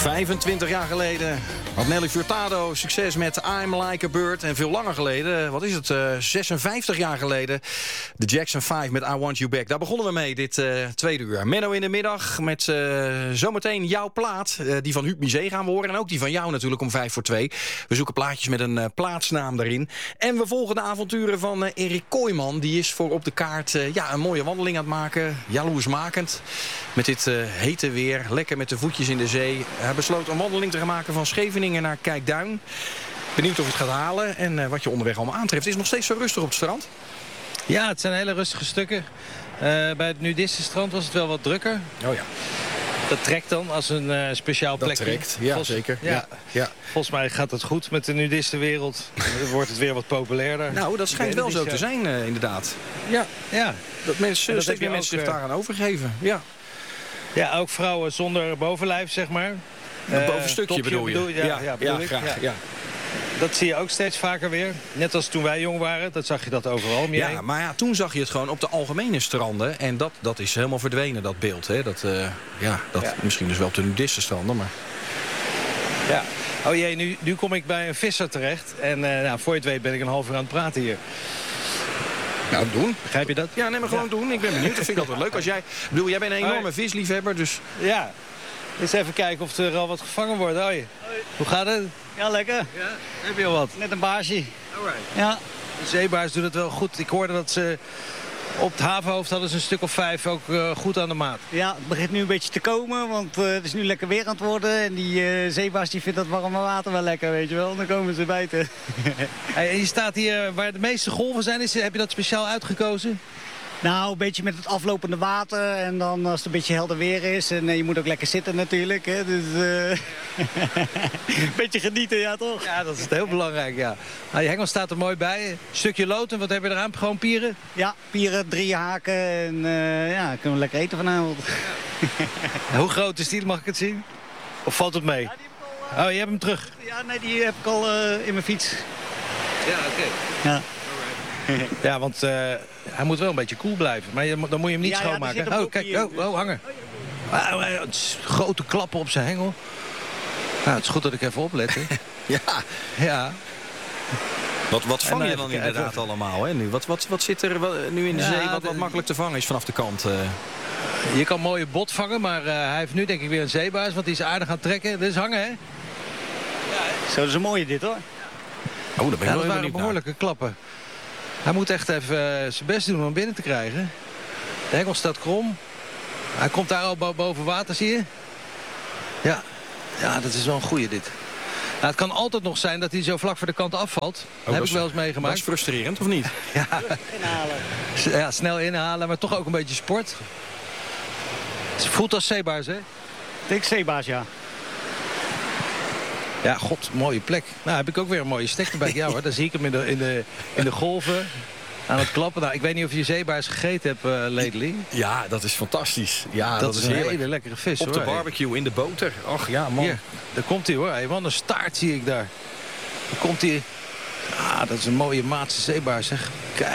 25 jaar geleden had Nelly Furtado succes met I'm Like a Bird. En veel langer geleden, wat is het, 56 jaar geleden... de Jackson 5 met I Want You Back. Daar begonnen we mee, dit tweede uur. Menno in de middag met zometeen jouw plaat. Die van Huub Misé gaan we horen. En ook die van jou natuurlijk om 5 voor 2. We zoeken plaatjes met een plaatsnaam daarin. En we volgen de avonturen van Erik Kooijman. Die is voor op de kaart een mooie wandeling aan het maken. Jaloersmakend. Met dit hete weer. Lekker met de voetjes in de zee. Hij besloot een wandeling te gaan maken van Scheveningen naar Kijkduin. Benieuwd of het gaat halen en wat je onderweg allemaal aantreft. Het is nog steeds zo rustig op het strand. Ja, het zijn hele rustige stukken. Bij het nudistenstrand was het wel wat drukker. Oh ja. Dat trekt dan als een speciaal plekje. Dat trekt, ja zeker. Ja. Volgens mij gaat het goed met de nudistenwereld. Dan wordt het weer wat populairder. Nou, dat schijnt wel zo te zijn inderdaad. Ja. Dat steeds meer mensen zich daaraan overgeven. Ja, ook vrouwen zonder bovenlijf, zeg maar. Een bovenstukje bedoel je? Bedoel ik. Graag. Ja. Dat zie je ook steeds vaker weer. Net als toen wij jong waren, dat zag je dat overal om je heen. Maar toen zag je het gewoon op de algemene stranden. En dat is helemaal verdwenen, dat beeld. Hè? Misschien dus wel op de nudistenstranden, maar... Ja. Oh jee, nu kom ik bij een visser terecht. En voor je het weet ben ik een half uur aan het praten hier. Nou, doen. Begrijp je dat? Ja, neem maar gewoon doen. Ik ben benieuwd. Dat vind ik altijd leuk. Jij bent een enorme visliefhebber, dus... Ja. Eens even kijken of er al wat gevangen wordt. Hoi. Hoe gaat het? Ja, lekker. Ja? Heb je al wat? Net een baasje. Alright. Ja. De zeebaars doen het wel goed. Ik hoorde dat ze op het havenhoofd hadden ze een stuk of 5 ook goed aan de maat. Ja, het begint nu een beetje te komen, want het is nu lekker weer aan het worden. En die zeebaars die vindt dat warme water wel lekker, weet je wel. Dan komen ze bijten. En je staat hier waar de meeste golven zijn. Heb je dat speciaal uitgekozen? Nou, een beetje met het aflopende water en dan als het een beetje helder weer is. En je moet ook lekker zitten natuurlijk, hè. Dus een beetje genieten, ja toch? Ja, dat is heel belangrijk, ja. Nou, je hengel staat er mooi bij. Een stukje lood en wat heb je eraan? Gewoon pieren? Ja, pieren, 3 haken en kunnen we lekker eten vanavond. Ja. Hoe groot is die, mag ik het zien? Of valt het mee? Ja, die heb ik al, je hebt hem terug? Ja, nee, die heb ik al in mijn fiets. Ja, oké. Ja. Ja, want hij moet wel een beetje koel blijven. Maar dan moet je hem niet schoonmaken. Oh, kijk, hangen. Grote klappen op zijn hengel. Nou, het is goed dat ik even oplet. Ja. Wat vang je dan inderdaad allemaal, hè, nu? Wat zit er nu in de zee wat makkelijk te vangen is vanaf de kant? Je kan mooie bot vangen, maar hij heeft nu denk ik weer een zeebaars. Want die is aardig aan het trekken. Dit is hangen, hè? Ja, zo, dat is een mooie dit, hoor. Oh, dat ben ik dat waren behoorlijke klappen. Hij moet echt even zijn best doen om hem binnen te krijgen. De hengel staat krom. Hij komt daar al boven water, zie je? Ja, dat is wel een goeie dit. Nou, het kan altijd nog zijn dat hij zo vlak voor de kant afvalt. Dat heb ik wel eens meegemaakt. Dat is frustrerend, of niet? Ja. Inhalen. Ja, snel inhalen, maar toch ook een beetje sport. Het voelt als zeebaars, hè? Ik zeebaars, ja. Ja, god, mooie plek. Nou, heb ik ook weer een mooie stek erbij. Ja hoor, daar zie ik hem in de golven aan het klappen. Nou, ik weet niet of je zeebaars gegeten hebt lately. Ja, dat is fantastisch. Ja, dat is een hele lekkere vis, op de barbecue, in de boter. Ach ja, man. Hier, daar komt hij hoor. Hey, wat een staart zie ik daar. Daar komt hij. Ah, dat is een mooie Maatse zeebaars, zeg. Kijk.